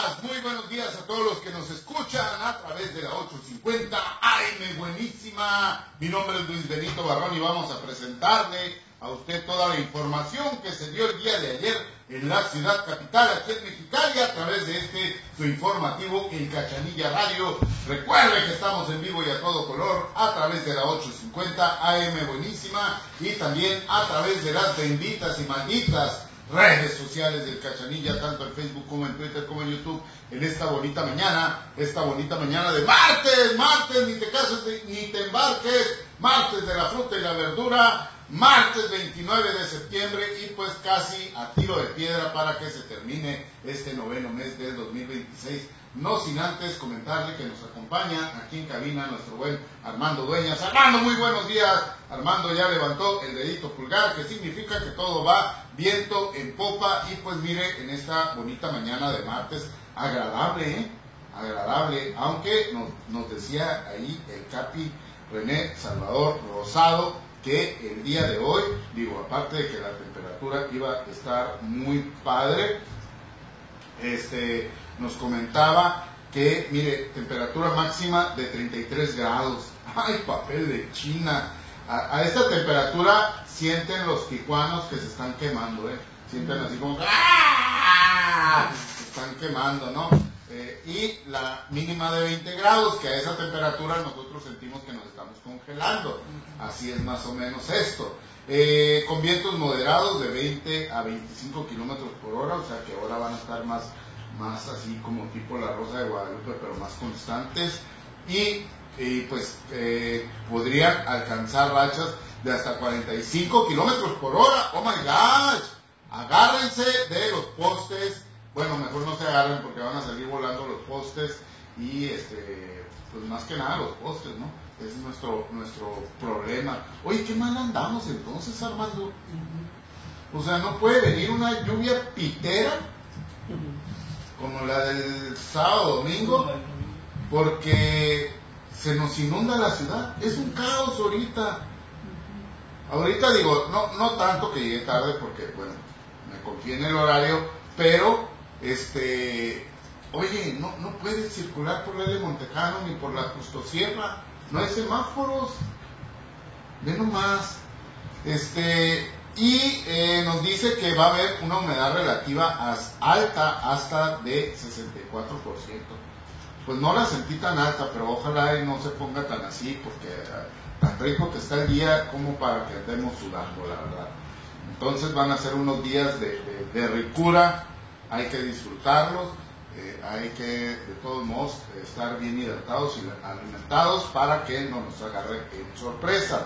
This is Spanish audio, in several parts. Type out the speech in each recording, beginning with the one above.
muy buenos días a todos los que nos escuchan a través de la 850 AM buenísima. Mi nombre es Luis Benito Barrón y vamos a presentarle a usted toda la información que se dio el día de ayer en la ciudad capital, aquí en Mexicali, a través de su informativo El Cachanilla Radio. Recuerde que estamos en vivo y a todo color a través de la 850 AM buenísima y también a través de las benditas y malditas redes sociales del Cachanilla, tanto en Facebook como en Twitter como en YouTube, en esta bonita mañana de martes, ni te cases ni te embarques, martes de la fruta y la verdura, martes 29 de septiembre y pues casi a tiro de piedra para que se termine este noveno mes del 2026. No sin antes comentarle que nos acompaña aquí en cabina nuestro buen Armando Dueñas. Armando, muy buenos días. Armando ya levantó el dedito pulgar, que significa que todo va viento en popa. Y pues mire, en esta bonita mañana de martes, agradable, agradable, aunque nos decía ahí el Capi René Salvador Rosado que el día de hoy, digo, aparte de que la temperatura iba a estar muy padre, nos comentaba que, mire, temperatura máxima de 33 grados. ¡Ay, papel de China! A esta temperatura sienten los tijuanos que se están quemando, sienten así como ¡ah! Se están quemando, ¿no? Y la mínima de 20 grados, que a esa temperatura nosotros sentimos que nos estamos congelando. Así es más o menos esto. Con vientos moderados de 20 a 25 kilómetros por hora, o sea que ahora van a estar más así como tipo la Rosa de Guadalupe, pero más constantes. Y pues podrían alcanzar rachas de hasta 45 kilómetros por hora. ¡Oh my gosh! Agárrense de los postes. Bueno, mejor no se agarren porque van a salir volando los postes y pues más que nada los postes, ¿no? Es nuestro problema. Oye, qué mal andamos entonces, Armando. O sea, no puede venir una lluvia pitera como la del sábado domingo, porque se nos inunda la ciudad. Es un caos ahorita. Ahorita digo, no tanto que llegue tarde porque, bueno, me conviene el horario, pero oye, no puedes circular por la L. Montejano ni por la Justosierra, no hay semáforos, ve nomás. Y nos dice que va a haber una humedad relativa alta hasta de 64%. Pues no la sentí tan alta, pero ojalá y no se ponga tan así, porque tan rico que está el día como para que andemos sudando, la verdad. Entonces van a ser unos días de ricura, hay que disfrutarlos, hay que de todos modos estar bien hidratados y alimentados para que no nos agarre en sorpresa.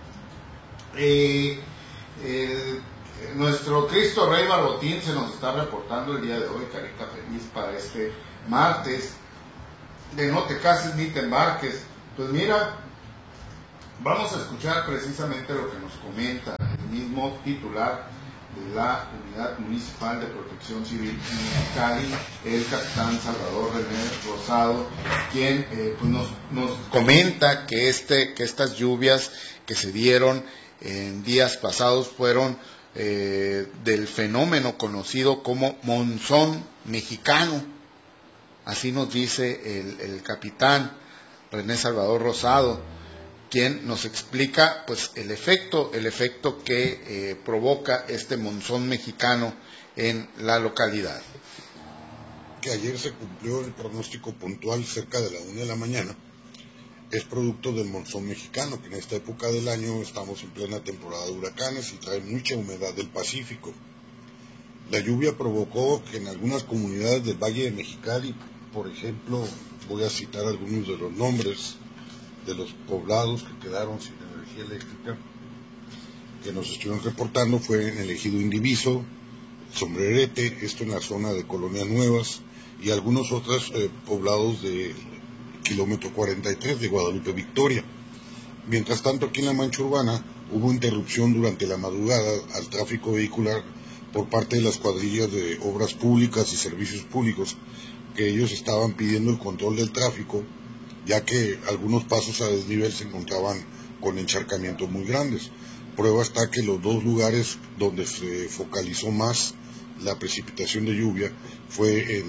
Nuestro Cristo Rey Barbotín se nos está reportando el día de hoy, carita feliz para este martes, de no te cases ni te embarques. Pues mira, vamos a escuchar precisamente lo que nos comenta el mismo titular de la Unidad Municipal de Protección Civil en Mexicali, el capitán Salvador René Rosado, quien pues nos comenta que estas lluvias que se dieron en días pasados fueron del fenómeno conocido como monzón mexicano. Así nos dice el capitán René Salvador Rosado, quien nos explica pues el efecto que provoca este monzón mexicano en la localidad. Que ayer se cumplió el pronóstico puntual cerca de la 1 de la mañana. Es producto del monzón mexicano, que en esta época del año estamos en plena temporada de huracanes y trae mucha humedad del Pacífico. La lluvia provocó que en algunas comunidades del Valle de Mexicali, por ejemplo, voy a citar algunos de los nombres de los poblados que quedaron sin energía eléctrica, que nos estuvieron reportando, fue en el ejido Indiviso, Sombrerete, esto en la zona de Colonias Nuevas, y algunos otros poblados de kilómetro 43 de Guadalupe Victoria. Mientras tanto, aquí en la Mancha Urbana hubo interrupción durante la madrugada al tráfico vehicular por parte de las cuadrillas de obras públicas y servicios públicos, que ellos estaban pidiendo el control del tráfico, ya que algunos pasos a desnivel se encontraban con encharcamientos muy grandes. Prueba está que los dos lugares donde se focalizó más la precipitación de lluvia fue en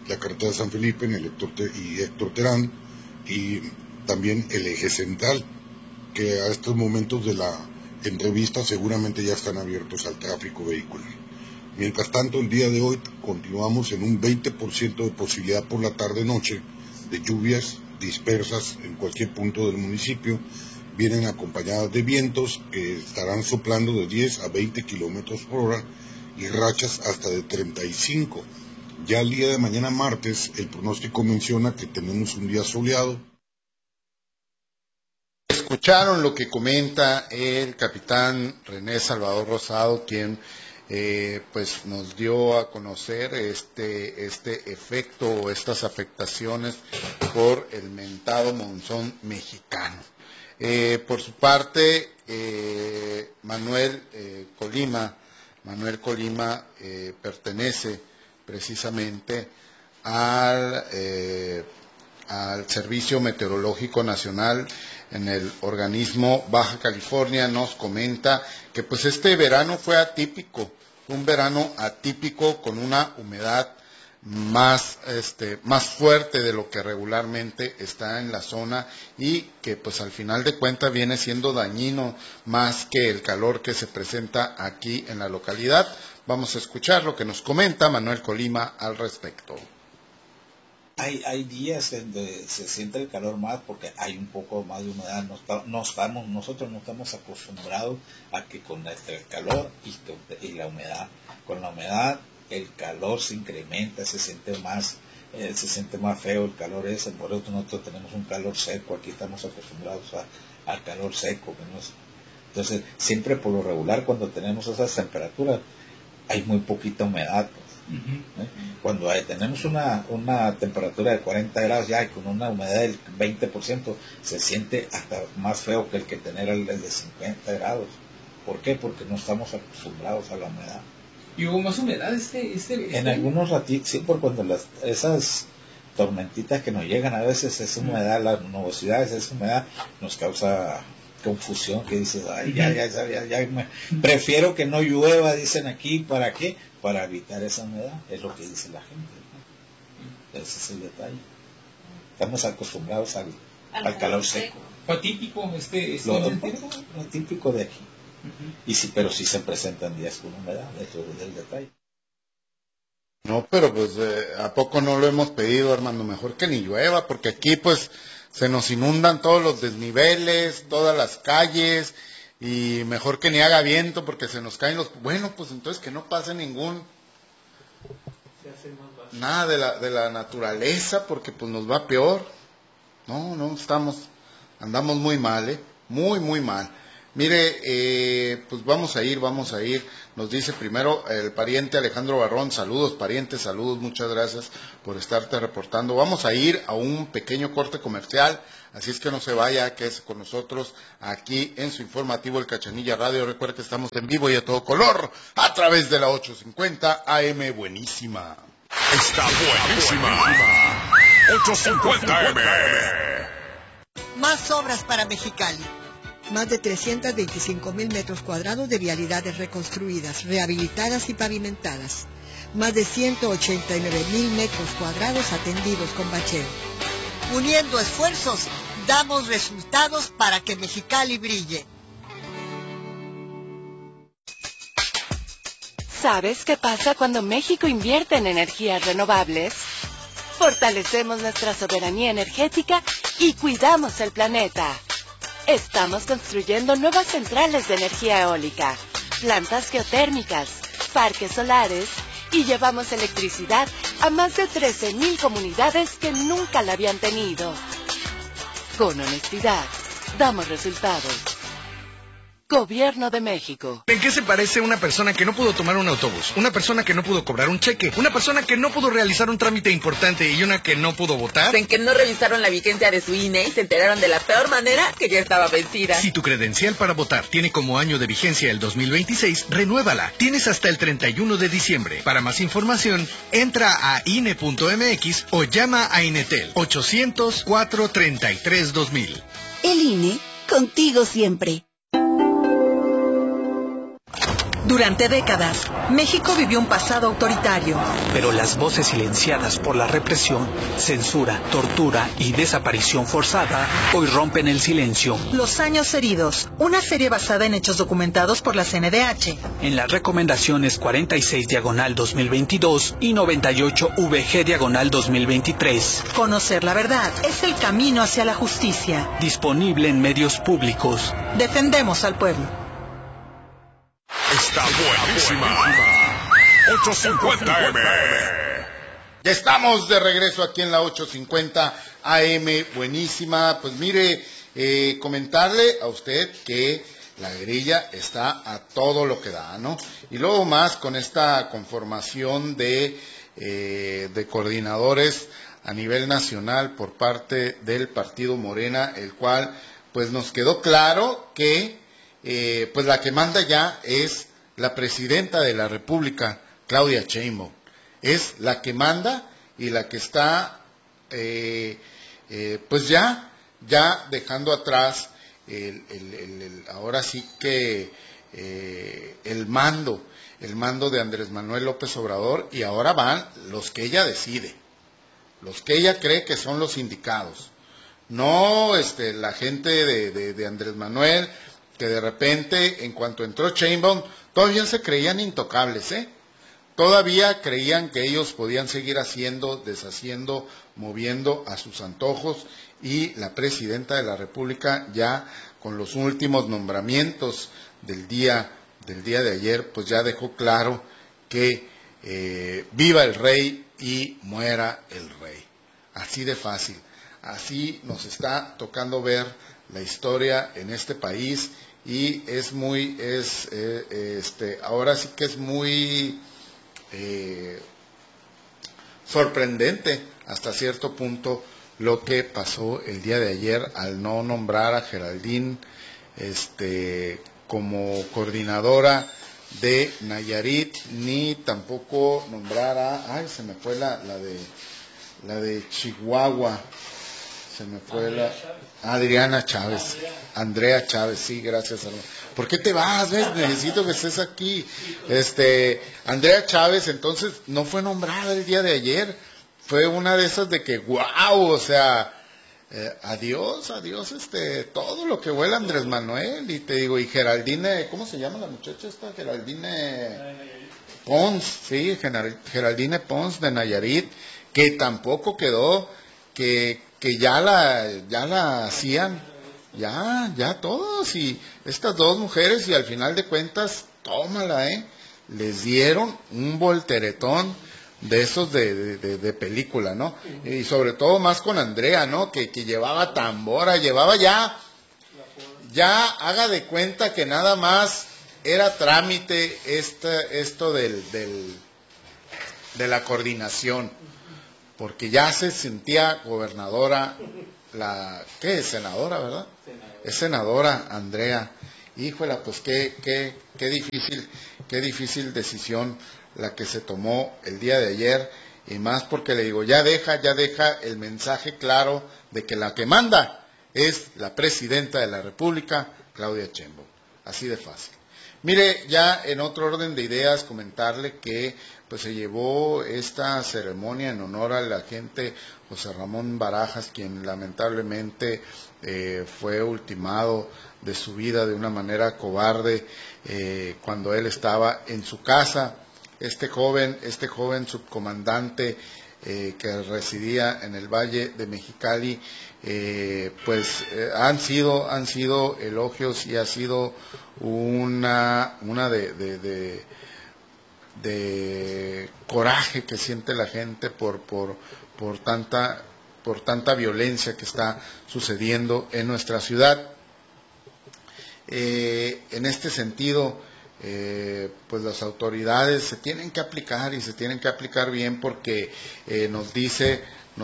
la carretera de San Felipe en el Héctor Terán, y también el eje central, que a estos momentos de la entrevista seguramente ya están abiertos al tráfico vehicular. Mientras tanto, el día de hoy continuamos en un 20% de posibilidad por la tarde-noche de lluvias dispersas en cualquier punto del municipio. Vienen acompañadas de vientos que estarán soplando de 10 a 20 kilómetros por hora y rachas hasta de 35. Ya el día de mañana martes, el pronóstico menciona que tenemos un día soleado. Escucharon lo que comenta el capitán René Salvador Rosado, quien pues nos dio a conocer este efecto o estas afectaciones por el mentado monzón mexicano. Por su parte, Manuel Colima pertenece precisamente al Servicio Meteorológico Nacional en el organismo Baja California. Nos comenta que pues este verano fue atípico, un verano atípico con una humedad más fuerte de lo que regularmente está en la zona, y que pues al final de cuentas viene siendo dañino más que el calor que se presenta aquí en la localidad. Vamos a escuchar lo que nos comenta Manuel Colima al respecto. Hay días en donde se siente el calor más porque hay un poco más de humedad. Nosotros no estamos acostumbrados a que con el calor y la humedad, con la humedad el calor se incrementa, se siente más feo el calor ese. Por eso nosotros tenemos un calor seco, aquí estamos acostumbrados al calor seco. Entonces siempre por lo regular cuando tenemos esas temperaturas hay muy poquita humedad. Cuando tenemos una temperatura de 40 grados ya y con una humedad del 20%, se siente hasta más feo que el que tener el de 50 grados. ¿Por qué? Porque no estamos acostumbrados a la humedad. ¿Y hubo más humedad En algunos ratitos, sí, por cuando esas tormentitas que nos llegan a veces, esa humedad, las nubosidades, esa humedad nos causa confusión, que dices, ay, prefiero que no llueva, dicen aquí. ¿Para qué? Para evitar esa humedad, es lo que dice la gente, ¿no? Ese es el detalle. Estamos acostumbrados al calor seco. Lo típico, lo típico de aquí. Y sí, pero sí se presentan días con humedad, eso es el detalle. No, pero pues ¿a poco no lo hemos pedido, Armando? Mejor que ni llueva, porque aquí pues se nos inundan todos los desniveles, todas las calles, y mejor que ni haga viento porque se nos caen los... Bueno, pues entonces que no pase nada de la naturaleza, porque pues nos va peor. No, andamos muy mal, muy mal. Mire, pues vamos a ir, nos dice primero el pariente Alejandro Barrón, saludos pariente, saludos, muchas gracias por estarte reportando. Vamos a ir a un pequeño corte comercial, así es que no se vaya, quédese con nosotros aquí en su informativo El Cachanilla Radio. Recuerde que estamos en vivo y a todo color, a través de la 850 AM, buenísima. Está buenísima. 850 AM. Más obras para Mexicali. Más de 325,000 metros cuadrados de vialidades reconstruidas, rehabilitadas y pavimentadas. Más de 189,000 metros cuadrados atendidos con bacheo. Uniendo esfuerzos, damos resultados para que Mexicali brille. ¿Sabes qué pasa cuando México invierte en energías renovables? Fortalecemos nuestra soberanía energética y cuidamos el planeta. Estamos construyendo nuevas centrales de energía eólica, plantas geotérmicas, parques solares y llevamos electricidad a más de 13,000 comunidades que nunca la habían tenido. Con honestidad, damos resultados. Gobierno de México. ¿En qué se parece una persona que no pudo tomar un autobús? Una persona que no pudo cobrar un cheque, una persona que no pudo realizar un trámite importante y una que no pudo votar. En que no revisaron la vigencia de su INE y se enteraron de la peor manera que ya estaba vencida. Si tu credencial para votar tiene como año de vigencia el 2026, renuévala. Tienes hasta el 31 de diciembre. Para más información, entra a INE.mx o llama a Inetel 800-433-2000. El INE, contigo siempre. Durante décadas, México vivió un pasado autoritario. Pero las voces silenciadas por la represión, censura, tortura y desaparición forzada hoy rompen el silencio. Los años heridos, una serie basada en hechos documentados por la CNDH. En las recomendaciones 46/2022 y 98/VG/2023. Conocer la verdad es el camino hacia la justicia. Disponible en medios públicos. Defendemos al pueblo. Está buenísima. 850M. Ya estamos de regreso aquí en la 850 AM, buenísima. Pues mire, comentarle a usted que la grilla está a todo lo que da, ¿no? Y luego más con esta conformación de coordinadores a nivel nacional por parte del Partido Morena, el cual pues nos quedó claro que pues la que manda ya es la presidenta de la República, Claudia Sheinbaum. Es la que manda y la que está pues ya dejando atrás ahora sí que el mando de Andrés Manuel López Obrador, y ahora van los que ella decide, los que ella cree que son los indicados. No la gente de Andrés Manuel, que de repente, en cuanto entró Sheinbaum, todavía se creían intocables, Todavía creían que ellos podían seguir haciendo, deshaciendo, moviendo a sus antojos, y la presidenta de la República, ya con los últimos nombramientos del día de ayer, pues ya dejó claro que viva el rey y muera el rey. Así de fácil. Así nos está tocando ver la historia en este país, y ahora sí que es muy sorprendente hasta cierto punto lo que pasó el día de ayer al no nombrar a Geraldine como coordinadora de Nayarit, ni tampoco nombrar a, se me fue la de Chihuahua, se me fue Andrea Chávez, sí, gracias. ¿Por qué te vas? ¿Ves? Necesito que estés aquí. Andrea Chávez, entonces, no fue nombrada el día de ayer. Fue una de esas de que, wow, o sea, adiós, todo lo que huele Andrés Manuel. Y te digo, y Geraldine, ¿cómo se llama la muchacha esta? Geraldine Pons, sí, Geraldine Pons de Nayarit, que tampoco quedó, que ya la hacían, ya todos, y estas dos mujeres, y al final de cuentas, tómala, les dieron un volteretón de esos de película, ¿no? Y sobre todo más con Andrea, ¿no? Que llevaba tambora, llevaba ya haga de cuenta que nada más era trámite esto de la coordinación, porque ya se sentía gobernadora, ¿qué es? Senadora, ¿verdad? Es senadora Andrea. Híjola, pues qué difícil decisión la que se tomó el día de ayer, y más porque le digo, ya deja el mensaje claro de que la que manda es la presidenta de la República, Claudia Sheinbaum. Así de fácil. Mire, ya en otro orden de ideas, comentarle que pues se llevó esta ceremonia en honor al agente José Ramón Barajas, quien lamentablemente fue ultimado de su vida de una manera cobarde cuando él estaba en su casa. Este joven subcomandante que residía en el Valle de Mexicali, han sido elogios, y ha sido una de coraje que siente la gente por tanta violencia que está sucediendo en nuestra ciudad. En este sentido, pues las autoridades se tienen que aplicar, y se tienen que aplicar bien, porque nos dice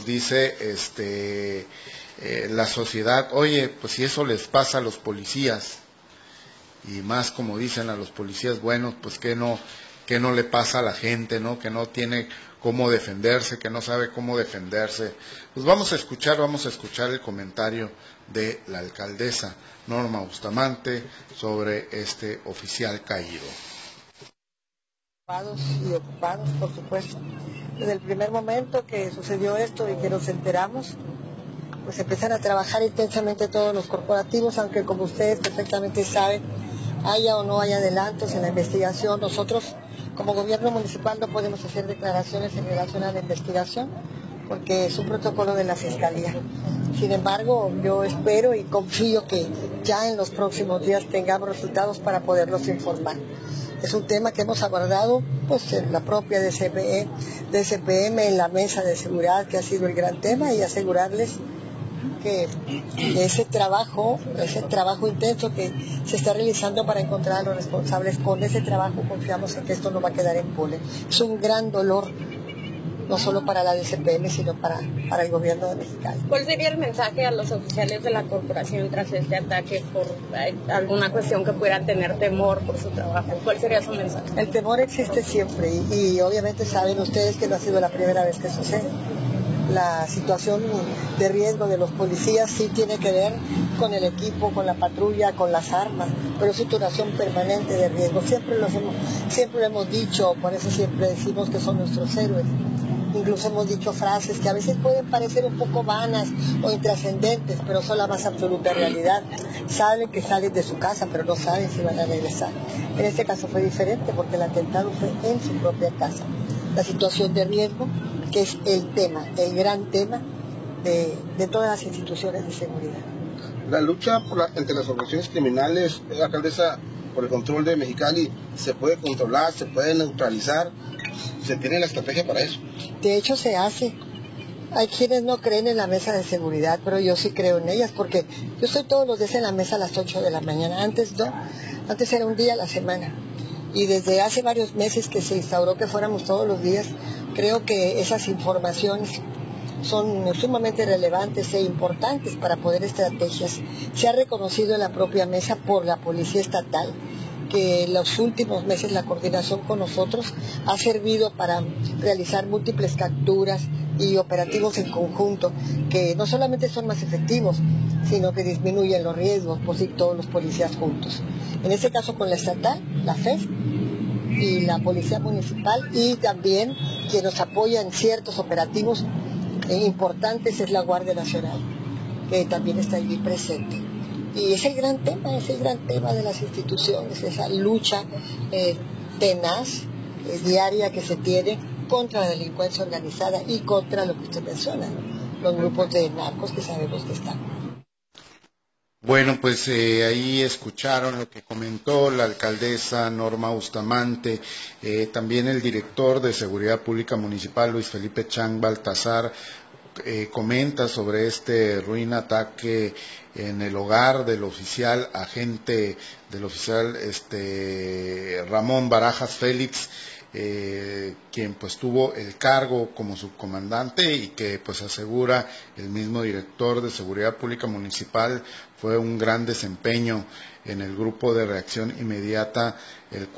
la sociedad, oye, pues si eso les pasa a los policías, y más como dicen a los policías buenos, pues que no le pasa a la gente, ¿no? Que no tiene cómo defenderse, que no sabe cómo defenderse. Pues vamos a escuchar el comentario de la alcaldesa Norma Bustamante sobre este oficial caído. Y ocupados, por supuesto. Desde el primer momento que sucedió esto y que nos enteramos, pues empiezan a trabajar intensamente todos los corporativos, aunque como ustedes perfectamente saben, haya o no haya adelantos en la investigación. Nosotros, como gobierno municipal, no podemos hacer declaraciones en relación a la investigación, porque es un protocolo de la Fiscalía. Sin embargo, yo espero y confío que ya en los próximos días tengamos resultados para poderlos informar. Es un tema que hemos abordado pues, en la propia DCPM, en la mesa de seguridad, que ha sido el gran tema, y asegurarles que ese trabajo intenso que se está realizando para encontrar a los responsables, con ese trabajo confiamos en que esto no va a quedar impune. Es un gran dolor, no solo para la DCPM, sino para el gobierno de Mexicali. ¿Cuál sería el mensaje a los oficiales de la corporación tras este ataque por alguna cuestión que puedan tener temor por su trabajo? ¿Cuál sería su mensaje? El temor existe siempre y obviamente saben ustedes que no ha sido la primera vez que sucede. La situación de riesgo de los policías sí tiene que ver con el equipo, con la patrulla, con las armas, pero es una situación permanente de riesgo. Siempre lo hemos dicho, por eso siempre decimos que son nuestros héroes. Incluso hemos dicho frases que a veces pueden parecer un poco vanas o intrascendentes, pero son la más absoluta realidad. Saben que salen de su casa, pero no saben si van a regresar. En este caso fue diferente porque el atentado fue en su propia casa. La situación de riesgo, que es el gran tema de todas las instituciones de seguridad. La lucha entre las organizaciones criminales, alcaldesa, por el control de Mexicali, ¿se puede controlar, se puede neutralizar? ¿Se tiene la estrategia para eso? De hecho se hace. Hay quienes no creen en la mesa de seguridad, pero yo sí creo en ellas, porque yo estoy todos los días en la mesa a las 8 de la mañana. Antes era un día a la semana. Y desde hace varios meses que se instauró que fuéramos todos los días, creo que esas informaciones son sumamente relevantes e importantes para poder estrategias. Se ha reconocido en la propia mesa por la Policía Estatal que en los últimos meses la coordinación con nosotros ha servido para realizar múltiples capturas y operativos en conjunto que no solamente son más efectivos, sino que disminuyen los riesgos por si todos los policías juntos. En este caso con la estatal, la FES y la Policía Municipal, y también quien nos apoya en ciertos operativos importantes es la Guardia Nacional, que también está allí presente. Y es el gran tema de las instituciones, esa lucha tenaz, diaria que se tiene contra la delincuencia organizada y contra lo que usted menciona, los grupos de narcos que sabemos que están. Bueno, pues ahí escucharon lo que comentó la alcaldesa Norma Bustamante, también el director de Seguridad Pública Municipal, Luis Felipe Chang Baltazar, comenta sobre este ruin ataque en el hogar del oficial Ramón Barajas Félix, quien pues tuvo el cargo como subcomandante, y que pues asegura el mismo director de Seguridad Pública Municipal fue un gran desempeño en el grupo de reacción inmediata, el